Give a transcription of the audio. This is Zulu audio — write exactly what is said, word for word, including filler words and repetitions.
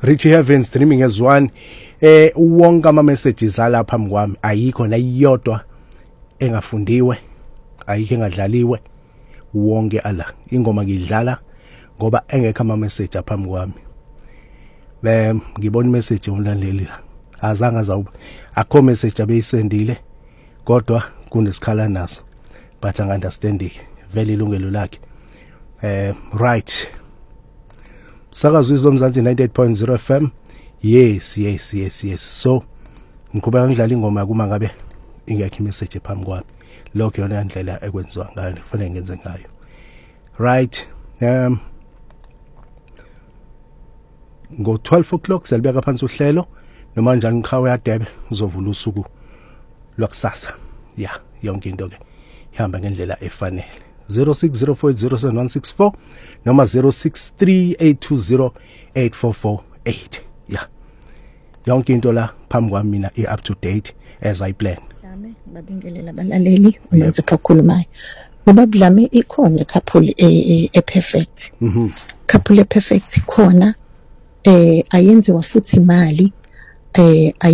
Richie Heaven streaming as one. Eh wonke ama messages ala phambi kwami ayikho nayiyodwa engafundiwe, ayikho engadlaliwe, wonke ala ingoma ngidlala ngoba engekho ama message aphambi kwami. Bem ngibona message umlandeli azange azawuba akho message abeyisendile kodwa kunesikhala naso but anga understand it vele ilungelo lakhe. Eh right Sakazwizwa Mzansi ninety-eight point zero F M. Yes yes yes yes so ngiqhubeka ngidlala ingoma kuma ngabe ingekho message phambi kwami. Lokho yona indlela ekwenziwa ngayo kufanele ngenze ngayo. Right um ngo twelve o'clock selibeka phansi uhlelo noma njani ngiqhawe yadebe uzovula usuku lwakusasa. Yeah yonke into ke ihamba ngendlela efanele. zero six zero four zero seven one six four noma zero six three eight two zero eight four four eight. Yeah yonke into la phambi kwami mina i up to date as I plan. Dlame babingelela abalaleli unozipha khulumayo. Ngoba Dlame ikhona couple e perfect. Mhm. Couple e perfect khona eh ayenziwa futhi imali eh